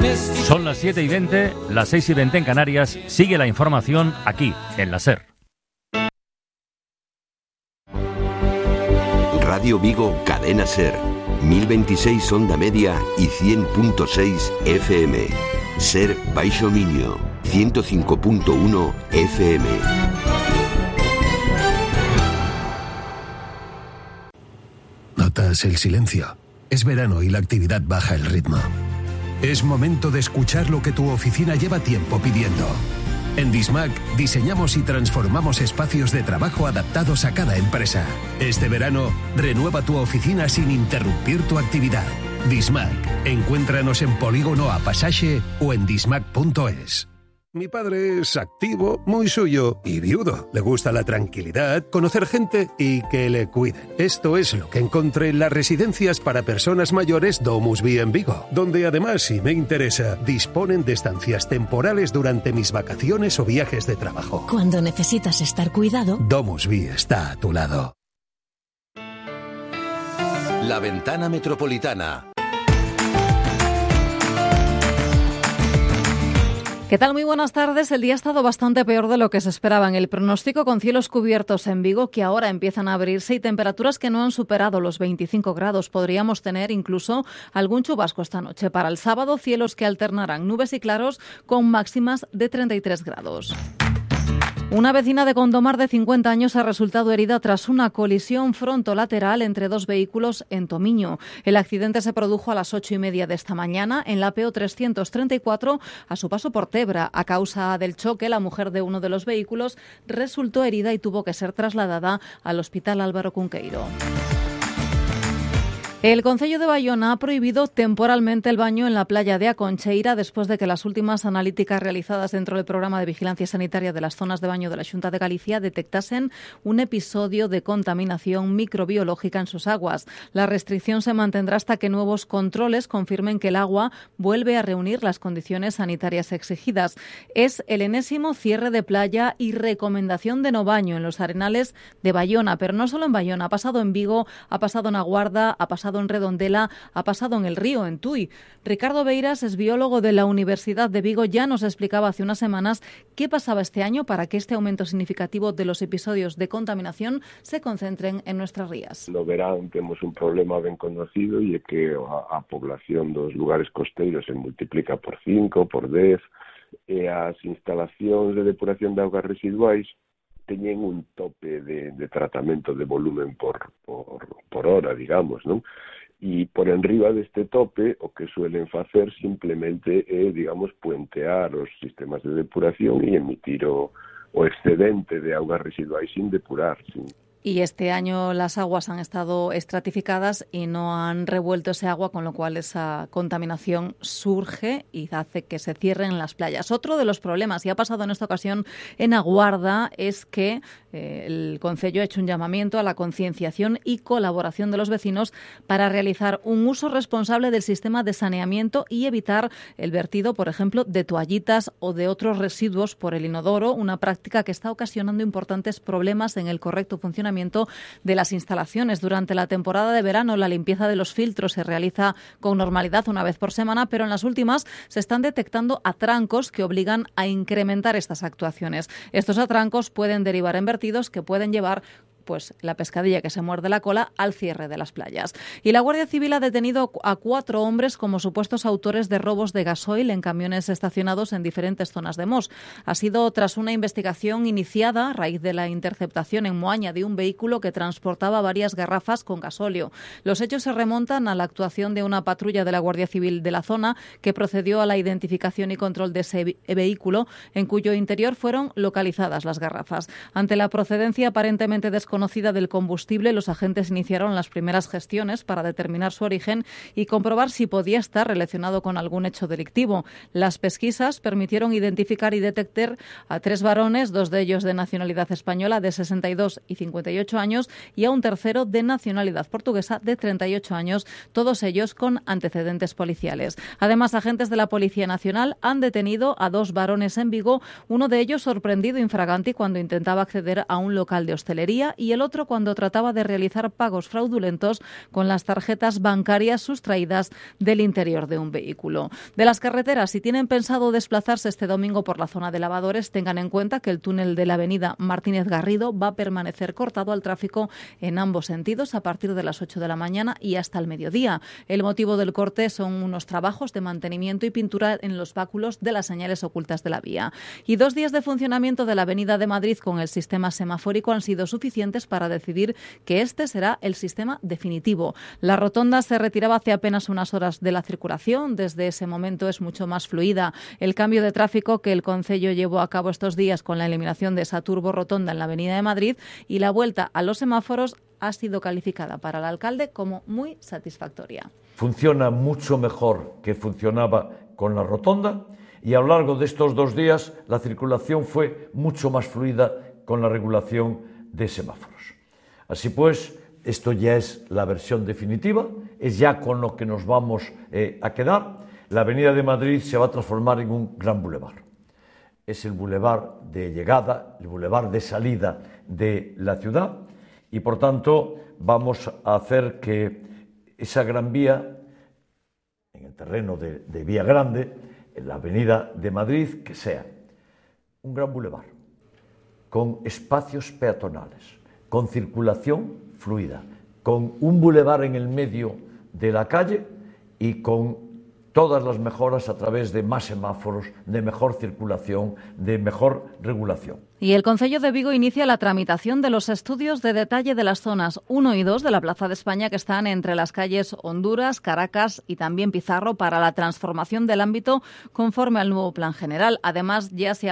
Son las 7:20, las 6:20 en Canarias. Sigue la información aquí, en la SER. Radio Vigo, Cadena SER. 1026 onda media y 100.6 FM. SER Baixo Miño, 105.1 FM. ¿Notas el silencio? Es verano y la actividad baja el ritmo. Es momento de escuchar lo que tu oficina lleva tiempo pidiendo. En Dismac diseñamos y transformamos espacios de trabajo adaptados a cada empresa. Este verano, renueva tu oficina sin interrumpir tu actividad. Dismac. Encuéntranos en Polígono A Pasaje o en dismac.es. Mi padre es activo, muy suyo y viudo. Le gusta la tranquilidad, conocer gente y que le cuiden. Esto es lo que encontré en las residencias para personas mayores Domus Vi en Vigo, donde además, si me interesa, disponen de estancias temporales durante mis vacaciones o viajes de trabajo. Cuando necesitas estar cuidado, Domus Vi está a tu lado. La Ventana Metropolitana. ¿Qué tal? Muy buenas tardes. El día ha estado bastante peor de lo que se esperaba en el pronóstico, con cielos cubiertos en Vigo que ahora empiezan a abrirse y temperaturas que no han superado los 25 grados. Podríamos tener incluso algún chubasco esta noche. Para el sábado, cielos que alternarán nubes y claros con máximas de 33 grados. Una vecina de Gondomar de 50 años ha resultado herida tras una colisión frontolateral entre dos vehículos en Tomiño. El accidente se produjo a las 8:30 de esta mañana en la PO 334 a su paso por Tebra. A causa del choque, la mujer de uno de los vehículos resultó herida y tuvo que ser trasladada al Hospital Álvaro Cunqueiro. El Concello de Baiona ha prohibido temporalmente el baño en la playa de A Concheira después de que las últimas analíticas realizadas dentro del programa de vigilancia sanitaria de las zonas de baño de la Xunta de Galicia detectasen un episodio de contaminación microbiológica en sus aguas. La restricción se mantendrá hasta que nuevos controles confirmen que el agua vuelve a reunir las condiciones sanitarias exigidas. Es el enésimo cierre de playa y recomendación de no baño en los arenales de Baiona, pero no solo en Baiona. Ha pasado en Vigo, ha pasado en Aguarda, ha pasado en Redondela, ha pasado en El Río, en Tui. Ricardo Beiras es biólogo de la Universidad de Vigo. Ya nos explicaba hace unas semanas qué pasaba este año para que este aumento significativo de los episodios de contaminación se concentren en nuestras rías. No verán temos un problema ben conocido e é que a población dos lugares costeiros se multiplica por 5, por 10 e as instalacións de depuración de augas residuais teñen un tope de tratamento de volumen por hora, digamos, non? E por enriba deste tope, o que suelen facer simplemente é, digamos, puentear os sistemas de depuración e emitir o excedente de augas residuais sin depurar, sin. Y este año las aguas han estado estratificadas y no han revuelto ese agua, con lo cual esa contaminación surge y hace que se cierren las playas. Otro de los problemas, y ha pasado en esta ocasión en Aguarda, es que el Concello ha hecho un llamamiento a la concienciación y colaboración de los vecinos para realizar un uso responsable del sistema de saneamiento y evitar el vertido, por ejemplo, de toallitas o de otros residuos por el inodoro, una práctica que está ocasionando importantes problemas en el correcto funcionamiento de las instalaciones. Durante la temporada de verano, la limpieza de los filtros se realiza con normalidad una vez por semana, pero en las últimas se están detectando atrancos que obligan a incrementar estas actuaciones. Estos atrancos pueden derivar en vertidos que pueden llevar pues la pescadilla que se muerde la cola al cierre de las playas. Y la Guardia Civil ha detenido a 4 hombres como supuestos autores de robos de gasoil en camiones estacionados en diferentes zonas de Mos. Ha sido tras una investigación iniciada a raíz de la interceptación en Moaña de un vehículo que transportaba varias garrafas con gasóleo. Los hechos se remontan a la actuación de una patrulla de la Guardia Civil de la zona que procedió a la identificación y control de ese vehículo, en cuyo interior fueron localizadas las garrafas. Ante la procedencia aparentemente desconocida del combustible, los agentes iniciaron las primeras gestiones para determinar su origen y comprobar si podía estar relacionado con algún hecho delictivo. Las pesquisas permitieron identificar y detectar a 3 varones, 2 de ellos de nacionalidad española de 62 y 58 años y a un tercero de nacionalidad portuguesa de 38 años, todos ellos con antecedentes policiales. Además, agentes de la Policía Nacional han detenido a 2 varones en Vigo, uno de ellos sorprendido infraganti cuando intentaba acceder a un local de hostelería y el otro cuando trataba de realizar pagos fraudulentos con las tarjetas bancarias sustraídas del interior de un vehículo. De las carreteras, si tienen pensado desplazarse este domingo por la zona de Lavadores, tengan en cuenta que el túnel de la avenida Martínez Garrido va a permanecer cortado al tráfico en ambos sentidos a partir de las 8 de la mañana y hasta el mediodía. El motivo del corte son unos trabajos de mantenimiento y pintura en los báculos de las señales ocultas de la vía. Y 2 días de funcionamiento de la Avenida de Madrid con el sistema semafórico han sido suficientes para decidir que este será el sistema definitivo. La rotonda se retiraba hace apenas unas horas de la circulación. Desde ese momento es mucho más fluida. El cambio de tráfico que el Concello llevó a cabo estos días con la eliminación de esa turborrotonda en la Avenida de Madrid y la vuelta a los semáforos ha sido calificada para el alcalde como muy satisfactoria. Funciona mucho mejor que funcionaba con la rotonda y a lo largo de estos 2 días la circulación fue mucho más fluida con la regulación de semáforos. Así pues, esto ya es la versión definitiva, es ya con lo que nos vamos a quedar. La Avenida de Madrid se va a transformar en un gran bulevar. Es el bulevar de llegada, el bulevar de salida de la ciudad y, por tanto, vamos a hacer que esa gran vía, en el terreno de Vía Grande, en la Avenida de Madrid, que sea un gran bulevar, con espacios peatonales, con circulación fluida, con un bulevar en el medio de la calle y con todas las mejoras a través de más semáforos, de mejor circulación, de mejor regulación. Y el Concello de Vigo inicia la tramitación de los estudios de detalle de las zonas 1 y 2 de la Plaza de España que están entre las calles Honduras, Caracas y también Pizarro para la transformación del ámbito conforme al nuevo plan general. Además, ya se ha